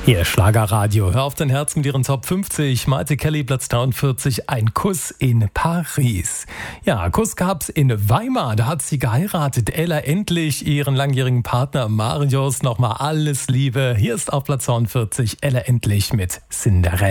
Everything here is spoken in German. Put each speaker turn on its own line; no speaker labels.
Hier Schlagerradio. Hör auf dein Herz mit ihren Top 50. Maite Kelly, Platz 43. Ein Kuss in Paris. Ja, Kuss gab's in Weimar. Da hat sie geheiratet. Ella endlich ihren langjährigen Partner Marius. Nochmal alles Liebe. Hier ist auf Platz 42 Ella endlich mit Cinderella.